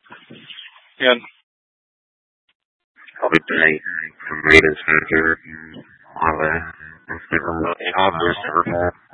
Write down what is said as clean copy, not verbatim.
Yan. I'll be playing some Raiders Center. I'll be remote. I'll be circle.